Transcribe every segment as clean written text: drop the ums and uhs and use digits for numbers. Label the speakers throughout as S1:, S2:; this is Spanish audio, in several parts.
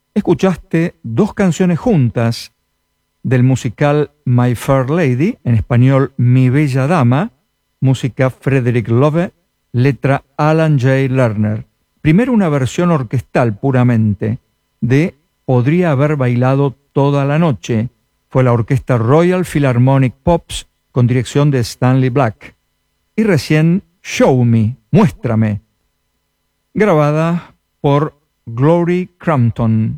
S1: Escuchaste dos canciones juntas del musical My Fair Lady, en español Mi Bella Dama, música Frederick Loewe, letra Alan J. Lerner. Primero una versión orquestal puramente de Podría haber bailado toda la noche. Fue la orquesta Royal Philharmonic Pops con dirección de Stanley Black. Y recién Show Me, Muéstrame, grabada por Glory Crampton.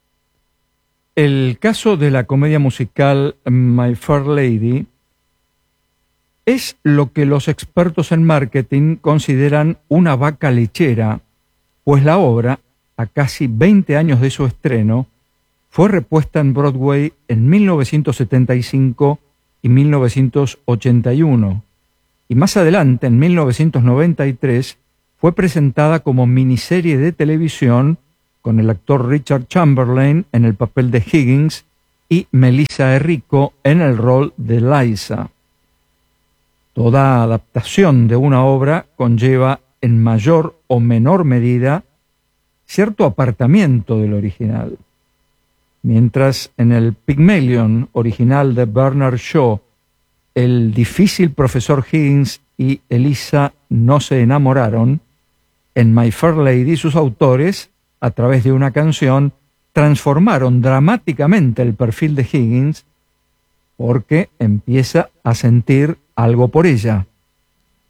S1: El caso de la comedia musical My Fair Lady es lo que los expertos en marketing consideran una vaca lechera, pues la obra, a casi 20 años de su estreno, fue repuesta en Broadway en 1975 y 1981, y más adelante, en 1993, fue presentada como miniserie de televisión con el actor Richard Chamberlain en el papel de Higgins y Melissa Errico en el rol de Liza. Toda adaptación de una obra conlleva, en mayor o menor medida, cierto apartamiento del original. Mientras en el Pygmalion original de Bernard Shaw, el difícil profesor Higgins y Eliza no se enamoraron, en My Fair Lady sus autores, a través de una canción, transformaron dramáticamente el perfil de Higgins porque empieza a sentir algo por ella.